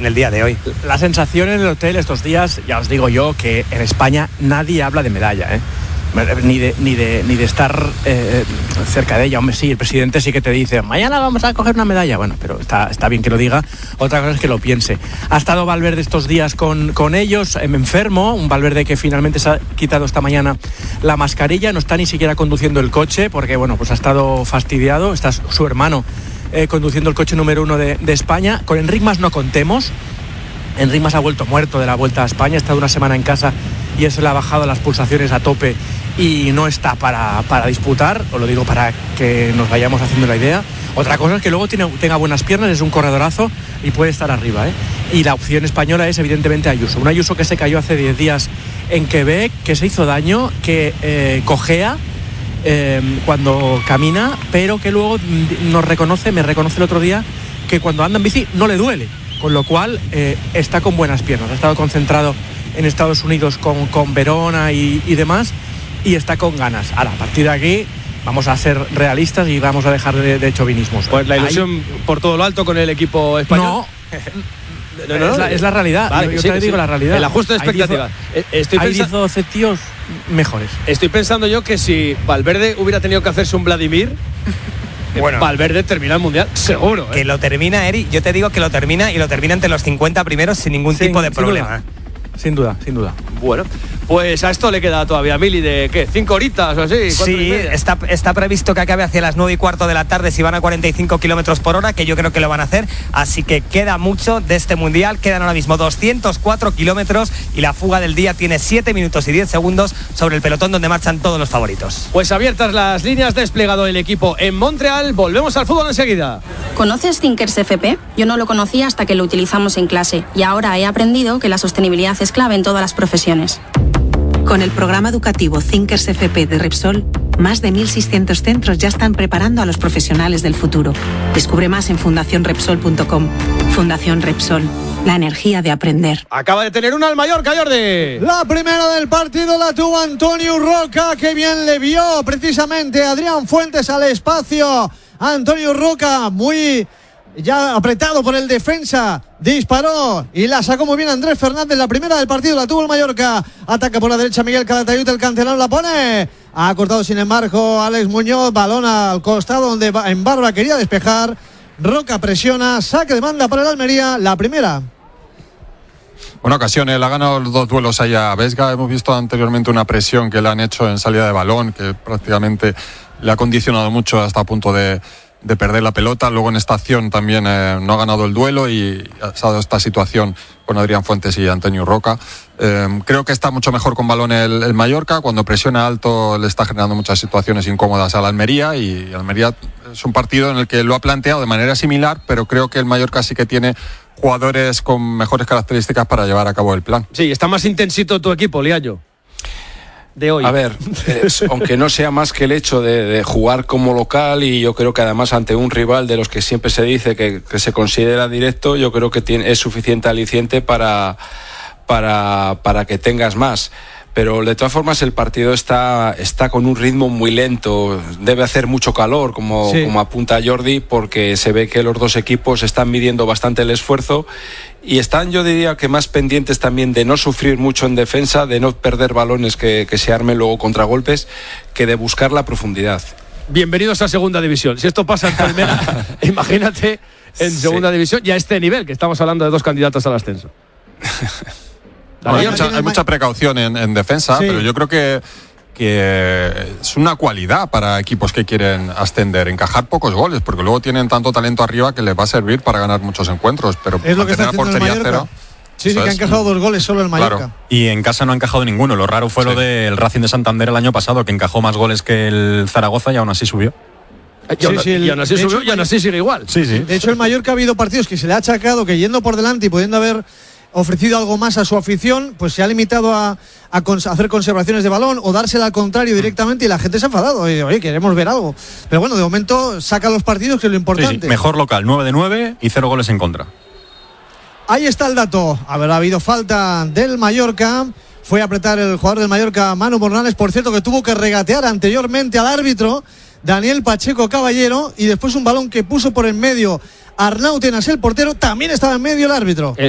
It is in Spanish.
en el día de hoy. La sensación en el hotel estos días, ya os digo yo, que en España nadie habla de medalla, ni de estar cerca de ella. Hombre, sí, el presidente sí que te dice mañana vamos a coger una medalla, bueno, pero está bien que lo diga. Otra cosa es que lo piense. Ha estado Valverde estos días con ellos, enfermo, un Valverde que finalmente se ha quitado esta mañana la mascarilla, no está ni siquiera conduciendo el coche porque, bueno, pues ha estado fastidiado. Está su hermano conduciendo el coche número 1 de España. Con Enric Mas no contemos. Enric Mas ha vuelto muerto de la Vuelta a España, ha estado una semana en casa y eso le ha bajado las pulsaciones a tope y no está para disputar, os lo digo para que nos vayamos haciendo la idea. Otra cosa es que luego tenga buenas piernas, es un corredorazo y puede estar arriba, Y la opción española es evidentemente Ayuso, un Ayuso que se cayó hace 10 días en Quebec, que se hizo daño, que cojea cuando camina, pero que luego me reconoce el otro día que cuando anda en bici no le duele, con lo cual está con buenas piernas. Ha estado concentrado en Estados Unidos con Verona y demás, y está con ganas. Ahora, a partir de aquí vamos a ser realistas y vamos a dejar de chauvinismos. Pues la ilusión por todo lo alto con el equipo español. No, es la realidad. Vale, yo te digo la realidad. El ajuste de expectativa. Hay 12 tíos mejores. Estoy pensando yo que si Valverde hubiera tenido que hacerse un Vladimir, bueno, Valverde termina el Mundial, seguro. Que lo termina, Eri. Yo te digo que lo termina y lo termina entre los 50 primeros sin ningún tipo de problema. Sin duda. Bueno, pues a esto le queda todavía Mili de ¿qué? 5 horitas o así. Sí, está previsto que acabe hacia las 9:15 de la tarde si van a 45 kilómetros por hora, que yo creo que lo van a hacer. Así que queda mucho de este mundial. Quedan ahora mismo 204 kilómetros y la fuga del día tiene 7 minutos y 10 segundos sobre el pelotón donde marchan todos los favoritos. Pues abiertas las líneas, desplegado el equipo en Montreal. Volvemos al fútbol enseguida. ¿Conoces Thinkers FP? Yo no lo conocía hasta que lo utilizamos en clase y ahora he aprendido que la sostenibilidad es clave en todas las profesiones. Con el programa educativo Thinkers FP de Repsol, más de 1.600 centros ya están preparando a los profesionales del futuro. Descubre más en fundacionrepsol.com. Fundación Repsol, la energía de aprender. Acaba de tener una al Mallorca, Jordi. La primera del partido la tuvo Antonio Roca, que bien le vio precisamente Adrián Fuentes al espacio. Antonio Roca, muy ya apretado por el defensa, disparó y la sacó muy bien Andrés Fernández. La primera del partido la tuvo el Mallorca. Ataca por la derecha Miguel Calatayud, el canterano la pone. Ha cortado sin embargo Alex Muñoz, balón al costado donde en Barba quería despejar. Roca presiona, saque de banda para el Almería, la primera. Buena ocasión, él ha ganado los 2 duelos ahí a Vesga. Hemos visto anteriormente una presión que le han hecho en salida de balón, que prácticamente le ha condicionado mucho hasta a punto de perder la pelota. Luego en esta acción también no ha ganado el duelo y ha dado esta situación con Adrián Fuentes y Antonio Roca. Creo que está mucho mejor con balón el Mallorca. Cuando presiona alto le está generando muchas situaciones incómodas a la Almería, y Almería es un partido en el que lo ha planteado de manera similar, pero creo que el Mallorca sí que tiene jugadores con mejores características para llevar a cabo el plan. Sí, está más intensito tu equipo, Liaño, de hoy. A ver, aunque no sea más que el hecho de jugar como local, y yo creo que además ante un rival de los que siempre se dice que se considera directo, yo creo que es suficiente aliciente para que tengas más. Pero de todas formas el partido está con un ritmo muy lento. Debe hacer mucho calor, como apunta Jordi, porque se ve que los dos equipos están midiendo bastante el esfuerzo y están, yo diría, que más pendientes también de no sufrir mucho en defensa, de no perder balones que se armen luego contragolpes, que de buscar la profundidad. Bienvenidos a Segunda División. Si esto pasa en primera, imagínate en Segunda División y a este nivel, que estamos hablando de 2 candidatos al ascenso. Bueno, hay mucha precaución en defensa, pero yo creo que es una cualidad para equipos que quieren ascender, encajar pocos goles, porque luego tienen tanto talento arriba que les va a servir para ganar muchos encuentros, pero es lo que está haciendo portería el Mallorca. Cero. Sí, que ha encajado 2 goles solo el Mallorca. Claro. Y en casa no ha encajado ninguno. Lo raro fue lo del Racing de Santander el año pasado, que encajó más goles que el Zaragoza y aún así subió. Y aún así subió y aún así sigue igual. Sí. De hecho, el Mallorca ha habido partidos que se le ha achacado que yendo por delante y pudiendo haber ofrecido algo más a su afición, pues se ha limitado a hacer conservaciones de balón o dársela al contrario directamente, y la gente se ha enfadado. Oye, queremos ver algo. Pero bueno, de momento saca los partidos, que es lo importante. Sí. Mejor local, 9 de 9 y 0 goles en contra. Ahí está el dato. Habrá habido falta del Mallorca. Fue a apretar el jugador del Mallorca, Manu Morales, por cierto, que tuvo que regatear anteriormente al árbitro, Daniel Pacheco Caballero, y después un balón que puso por en medio Arnau Tenas, el portero, también estaba en medio el árbitro.